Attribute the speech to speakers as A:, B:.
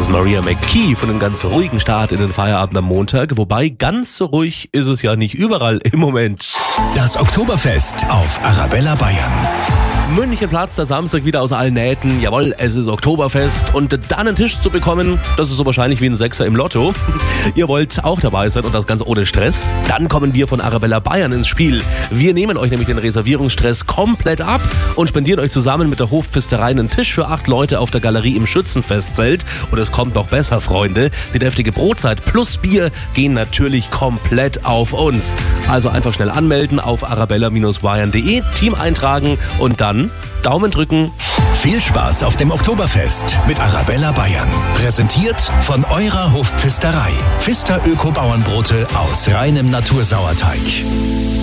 A: ist Maria McKee von einem ganz ruhigen Start in den Feierabend am Montag. Wobei ganz so ruhig ist es ja nicht überall im Moment.
B: Das Oktoberfest auf Arabella Bayern.
A: München platzt der Samstag wieder aus allen Nähten. Jawohl, es ist Oktoberfest und dann einen Tisch zu bekommen, das ist so wahrscheinlich wie ein Sechser im Lotto. Ihr wollt auch dabei sein und das Ganze ohne Stress? Dann kommen wir von Arabella Bayern ins Spiel. Wir nehmen euch nämlich den Reservierungsstress komplett ab und spendieren euch zusammen mit der Hofpfisterei einen Tisch für 8 Leute auf der Galerie im Schützenfestzelt. Und es kommt noch besser, Freunde. Die deftige Brotzeit plus Bier gehen natürlich komplett auf uns. Also einfach schnell anmelden auf arabella-bayern.de, Team eintragen und dann Daumen drücken.
B: Viel Spaß auf dem Oktoberfest mit Arabella Bayern. Präsentiert von eurer Hofpfisterei. Pfister Öko-Bauernbrote aus reinem Natursauerteig.